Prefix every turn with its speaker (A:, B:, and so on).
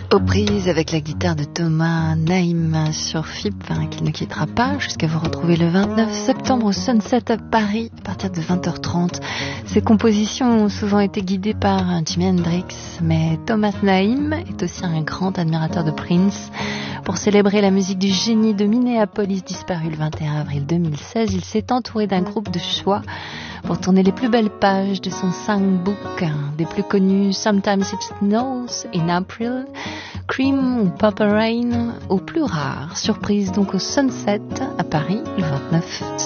A: Aux prises avec la guitare de Thomas Naïm sur FIP, qu'il ne quittera pas jusqu'à vous retrouver le 29 septembre au Sunset à Paris à partir de 20h30. Ses compositions ont souvent été guidées par Jimi Hendrix, mais Thomas Naïm est aussi un grand admirateur de Prince. Pour célébrer la musique du génie de Minneapolis disparu le 21 avril 2016, il s'est entouré d'un groupe de choix pour tourner les plus belles pages de son songbook, des plus connus Sometimes It Snows in April, Cream ou Purple Rain, aux plus rares surprises donc au Sunset à Paris le 29